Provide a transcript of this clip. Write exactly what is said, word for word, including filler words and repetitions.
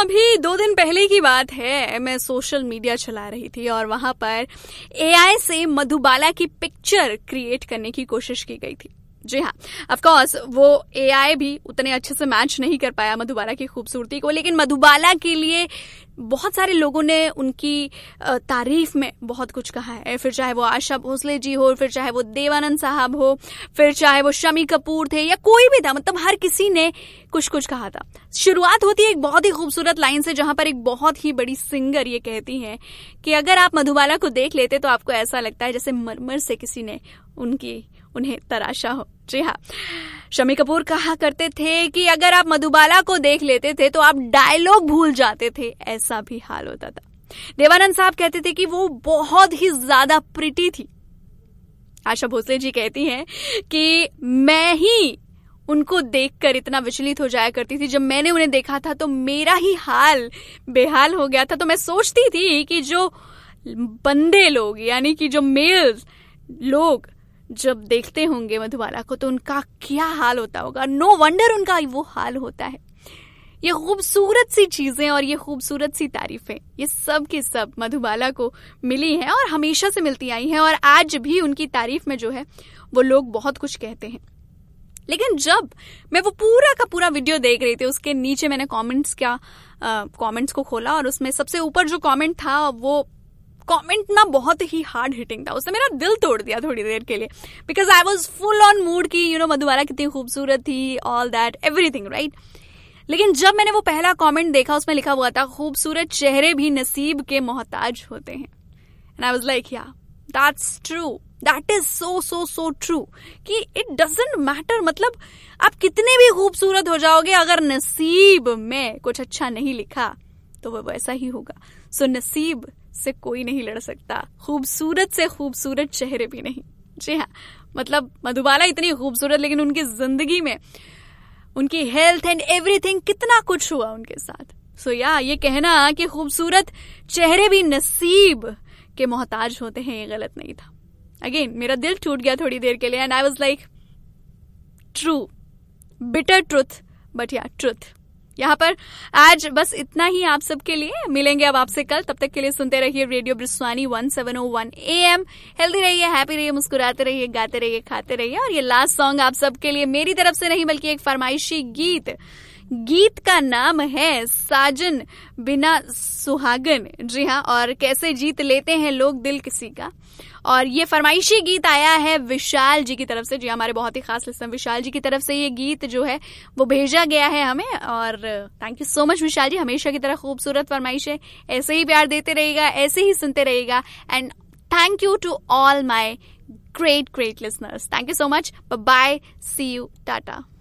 अभी दो दिन पहले की बात है, मैं सोशल मीडिया चला रही थी और वहां पर एआई से मधुबाला की पिक्चर क्रिएट करने की कोशिश की गई थी। जी हाँ, ऑफ कोर्स वो एआई भी उतने अच्छे से मैच नहीं कर पाया मधुबाला की खूबसूरती को, लेकिन मधुबाला के लिए बहुत सारे लोगों ने उनकी तारीफ में बहुत कुछ कहा है। फिर चाहे वो आशा भोसले जी हो, फिर चाहे वो देवानंद साहब हो, फिर चाहे वो शमी कपूर थे या कोई भी था, मतलब हर किसी ने कुछ कुछ कहा था। शुरुआत होती है एक बहुत ही खूबसूरत लाइन से, जहां पर एक बहुत ही बड़ी सिंगर ये कहती हैं कि अगर आप मधुबाला को देख लेते तो आपको ऐसा लगता है जैसे मरमर से किसी ने उनकी उन्हें तराशा हो। जी हाँ, शमी कपूर कहा करते थे कि अगर आप मधुबाला को देख लेते थे तो आप डायलॉग भूल जाते थे, ऐसा भी हाल होता था। देवानंद साहब कहते थे कि वो बहुत ही ज्यादा प्रिटी थी। आशा भोसले जी कहती हैं कि मैं ही उनको देखकर इतना विचलित हो जाया करती थी, जब मैंने उन्हें देखा था तो मेरा ही हाल बेहाल हो गया था। तो मैं सोचती थी कि जो बंदे लोग यानी कि जो मेल्स लोग जब देखते होंगे मधुबाला को तो उनका क्या हाल होता होगा। नो वंडर उनका वो हाल होता है। ये खूबसूरत सी चीजें और ये खूबसूरत सी तारीफें, ये सब की सब मधुबाला को मिली हैं और हमेशा से मिलती आई हैं, और आज भी उनकी तारीफ में जो है वो लोग बहुत कुछ कहते हैं। लेकिन जब मैं वो पूरा का पूरा वीडियो देख रही थी, उसके नीचे मैंने कमेंट्स क्या कमेंट्स को खोला और उसमें सबसे ऊपर जो कमेंट था वो कमेंट ना बहुत ही हार्ड हिटिंग था। उसने मेरा दिल तोड़ दिया थोड़ी देर के लिए, because I was full on mood की यू नो मधुबाला कितनी खूबसूरत थी, ऑल दैट एवरीथिंग राइट। लेकिन जब मैंने वो पहला कमेंट देखा, उसमें लिखा हुआ था खूबसूरत चेहरे भी नसीब के मोहताज होते हैं, एंड आई वाज लाइक या that's true, that is so so so true कि इट डजंट मैटर, मतलब आप कितने भी खूबसूरत हो जाओगे, अगर नसीब में कुछ अच्छा नहीं लिखा तो वो वैसा ही होगा। सो नसीब से कोई नहीं लड़ सकता, खूबसूरत से खूबसूरत चेहरे भी नहीं। जी हाँ, मतलब मधुबाला इतनी खूबसूरत, लेकिन उनकी जिंदगी में उनकी हेल्थ एंड एवरीथिंग कितना कुछ हुआ उनके साथ। सो so, या ये कहना कि खूबसूरत चेहरे भी नसीब के मोहताज होते हैं, ये गलत नहीं था। अगेन मेरा दिल टूट गया थोड़ी देर के लिए, and I was like true, bitter truth, but या ट्रुथ। यहाँ पर आज बस इतना ही आप सबके लिए। मिलेंगे अब आपसे कल, तब तक के लिए सुनते रहिए radio ब्रिस्वानी one seven O one A M. Healthy रहिए, हैप्पी रहिए, मुस्कुराते रहिए, गाते रहिए, खाते रहिए। और ये लास्ट सॉन्ग आप सबके लिए मेरी तरफ से नहीं बल्कि एक फरमाइशी गीत, गीत का नाम है साजन बिना सुहागन। जी हाँ, और कैसे जीत लेते हैं लोग दिल किसी का। और ये फरमाइशी गीत आया है विशाल जी की तरफ से। जी, हमारे बहुत ही खास लिस्टर विशाल जी की तरफ से ये गीत जो है वो भेजा गया है हमें, और थैंक यू सो मच विशाल जी। हमेशा की तरह खूबसूरत फरमाइश है, ऐसे ही प्यार देते रहिएगा, ऐसे ही सुनते रहिएगा। And thank you to all my great great listeners. Thank you so much, bye, C you, Tata.